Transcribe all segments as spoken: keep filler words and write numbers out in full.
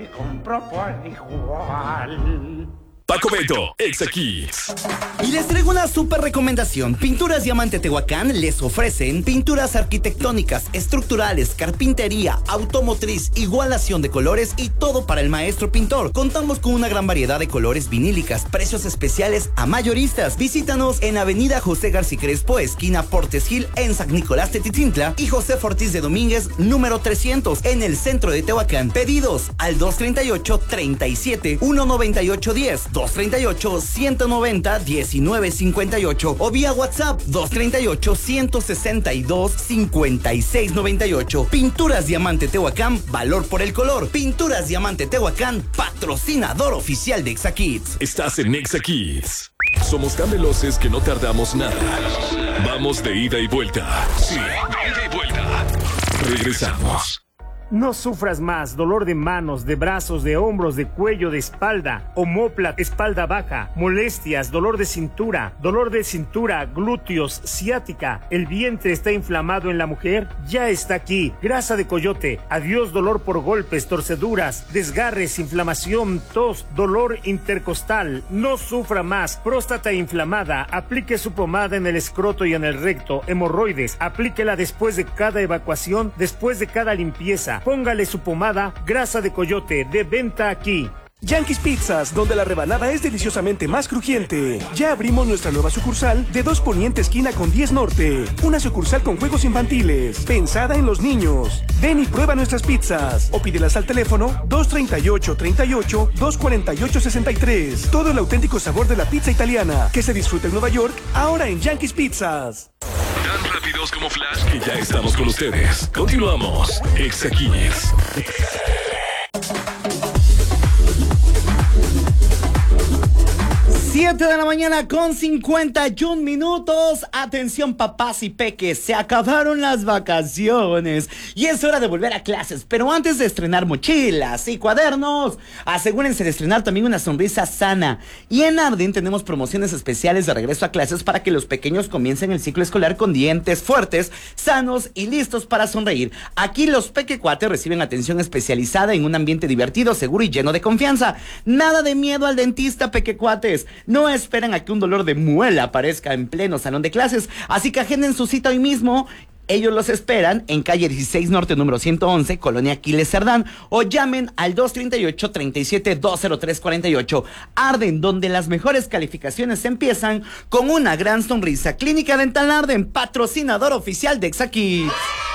te compro por igual. Paco Beto, Exa Kids. Y les traigo una super recomendación. Pinturas Diamante Tehuacán les ofrecen pinturas arquitectónicas, estructurales, carpintería, automotriz, igualación de colores y todo para el maestro pintor. Contamos con una gran variedad de colores vinílicas, precios especiales a mayoristas. Visítanos en Avenida José García Crespo, esquina Portes Gil, en San Nicolás Tetitintla, y José Ortiz de Domínguez, número trescientos, en el centro de Tehuacán. Pedidos al dos treinta y ocho, treinta y siete, ciento noventa y ocho, diez. dos treinta y ocho, ciento noventa, diecinueve cincuenta y ocho o vía WhatsApp dos treinta y ocho, ciento sesenta y dos, cincuenta y seis noventa y ocho. Pinturas Diamante Tehuacán, valor por el color. Pinturas Diamante Tehuacán, patrocinador oficial de Exa Kids. Estás en Exa Kids. Somos tan veloces que no tardamos nada. Vamos de ida y vuelta. Sí, ida y vuelta. Regresamos. No sufras más dolor de manos, de brazos, de hombros, de cuello, de espalda, omóplata, espalda baja, molestias, dolor de cintura, dolor de cintura, glúteos, ciática, el vientre está inflamado en la mujer, ya está aquí. Grasa de coyote, adiós dolor por golpes, torceduras, desgarres, inflamación, tos, dolor intercostal. No sufra más. Próstata inflamada, aplique su pomada en el escroto y en el recto. Hemorroides, aplíquela después de cada evacuación, después de cada limpieza. Póngale su pomada Grasa de Coyote, de venta aquí. Yankees Pizzas, donde la rebanada es deliciosamente más crujiente. Ya abrimos nuestra nueva sucursal de dos Poniente esquina con diez Norte. Una sucursal con juegos infantiles, pensada en los niños. Ven y prueba nuestras pizzas o pídelas al teléfono dos treinta y ocho, treinta y ocho, dos cuarenta y ocho, sesenta y tres. Todo el auténtico sabor de la pizza italiana que se disfruta en Nueva York, ahora en Yankees Pizzas. Tan rápidos como Flash que ya estamos con ustedes. Continuamos. Exa Kids. siete de la mañana con cincuenta y un minutos. Atención papás y peques, se acabaron las vacaciones y es hora de volver a clases. Pero antes de estrenar mochilas y cuadernos, asegúrense de estrenar también una sonrisa sana. Y en Arden tenemos promociones especiales de regreso a clases para que los pequeños comiencen el ciclo escolar con dientes fuertes, sanos y listos para sonreír. Aquí los pequecuates reciben atención especializada en un ambiente divertido, seguro y lleno de confianza. Nada de miedo al dentista, pequecuates. No esperan a que un dolor de muela aparezca en pleno salón de clases, así que agenden su cita hoy mismo. Ellos los esperan en calle dieciséis Norte, número ciento once, Colonia Aquiles Cerdán, o llamen al dos treinta y ocho, treinta y siete, dos cero tres cuarenta y ocho. Arden, donde las mejores calificaciones empiezan con una gran sonrisa. Clínica Dental Arden, patrocinador oficial de Exa Kids.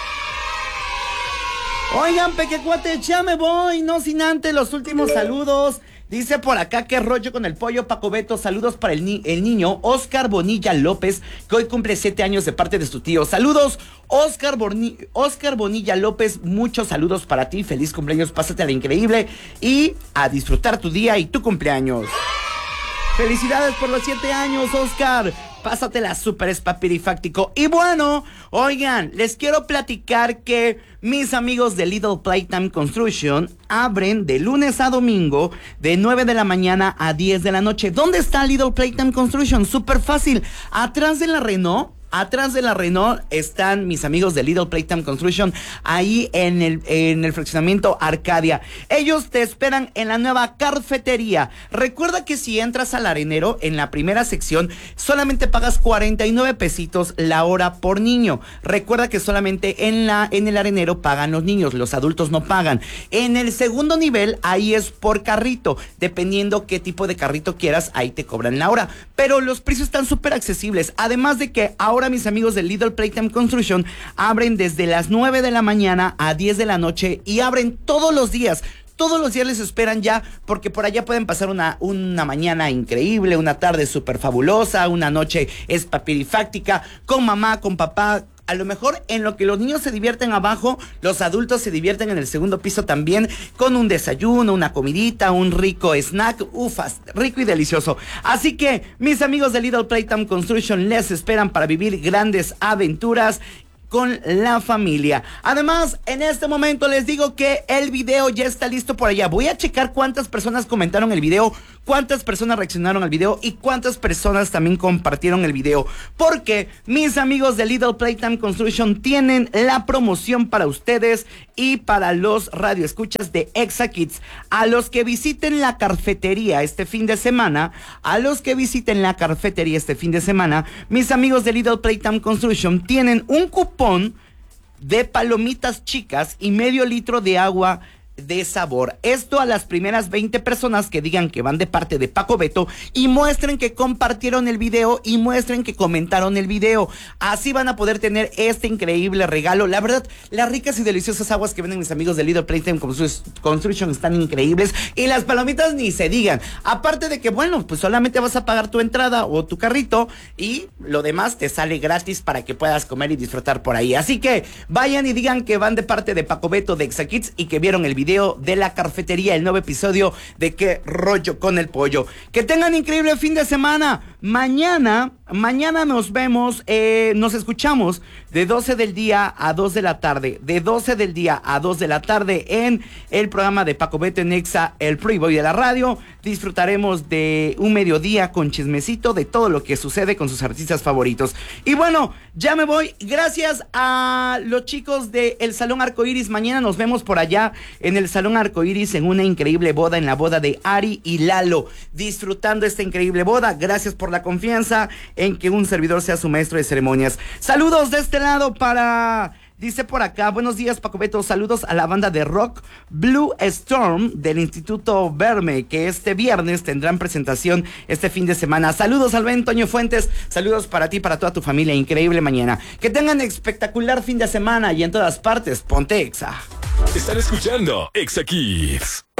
Oigan, pequecuates, ya me voy, no sin antes los últimos saludos. Dice por acá, qué rollo con el pollo, Paco Beto. Saludos para el, ni el niño Oscar Bonilla López, que hoy cumple siete años de parte de su tío. Saludos, Oscar, Borni Oscar Bonilla López. Muchos saludos para ti. Feliz cumpleaños, pásate a la increíble y a disfrutar tu día y tu cumpleaños. Felicidades por los siete años, Oscar. Pásatela súper espapirifáctico. Y bueno, oigan, les quiero platicar que mis amigos de Little Playtime Construction abren de lunes a domingo de nueve de la mañana a diez de la noche. ¿Dónde está Little Playtime Construction? Súper fácil. Atrás de la Renault. Atrás de la Renault están mis amigos de Little Playtime Construction, ahí en el, en el fraccionamiento Arcadia. Ellos te esperan en la nueva cafetería. Recuerda que si entras al arenero, en la primera sección, solamente pagas cuarenta y nueve pesitos la hora por niño. Recuerda que solamente en, la, en el arenero pagan los niños, los adultos no pagan. En el segundo nivel, ahí es por carrito. Dependiendo qué tipo de carrito quieras, ahí te cobran la hora. Pero los precios están súper accesibles. Además de que ahora mis amigos de Little Playtime Construction abren desde las nueve de la mañana a diez de la noche y abren todos los días. Todos los días les esperan ya, porque por allá pueden pasar una, una mañana increíble, una tarde súper fabulosa, una noche espapirifáctica, con mamá, con papá. A lo mejor en lo que los niños se divierten abajo, los adultos se divierten en el segundo piso también, con un desayuno, una comidita, un rico snack, ufas, rico y delicioso. Así que mis amigos de Little Playtime Construction les esperan para vivir grandes aventuras con la familia. Además, en este momento les digo que el video ya está listo por allá. Voy a checar cuántas personas comentaron el video, cuántas personas reaccionaron al video y cuántas personas también compartieron el video, porque mis amigos de Little Playtime Construction tienen la promoción para ustedes y para los radioescuchas de Exa Kids. A los que visiten la cafetería este fin de semana, a los que visiten la cafetería este fin de semana, mis amigos de Little Playtime Construction tienen un cupón de palomitas chicas y medio litro de agua de sabor. Esto a las primeras veinte personas que digan que van de parte de Paco Beto y muestren que compartieron el video y muestren que comentaron el video. Así van a poder tener este increíble regalo. La verdad, las ricas y deliciosas aguas que venden mis amigos de Little Playtime Construction están increíbles y las palomitas ni se digan. Aparte de que, bueno, pues solamente vas a pagar tu entrada o tu carrito y lo demás te sale gratis para que puedas comer y disfrutar por ahí. Así que vayan y digan que van de parte de Paco Beto de Exa Kids y que vieron el video video de la cafetería, el nuevo episodio de Qué Rollo con el Pollo. Que tengan increíble fin de semana. Mañana, mañana nos vemos, eh, nos escuchamos de doce del día a dos de la tarde, de doce del día a dos de la tarde en el programa de Paco Beto en Exa, el Pretty Boy de la radio. Disfrutaremos de un mediodía con chismecito de todo lo que sucede con sus artistas favoritos. Y bueno, ya me voy. Gracias a los chicos del Salón Arcoiris. Mañana nos vemos por allá en el Salón Arcoiris en una increíble boda, en la boda de Ari y Lalo. Disfrutando esta increíble boda. Gracias por la confianza en que un servidor sea su maestro de ceremonias. Saludos de este lado para... Dice por acá, buenos días Paco Beto, saludos a la banda de rock Blue Storm del Instituto Verme, que este viernes tendrán presentación este fin de semana. Saludos al buen Toño Fuentes, saludos para ti, para toda tu familia, increíble mañana. Que tengan espectacular fin de semana y en todas partes, ponte Exa. Están escuchando Exa Kids.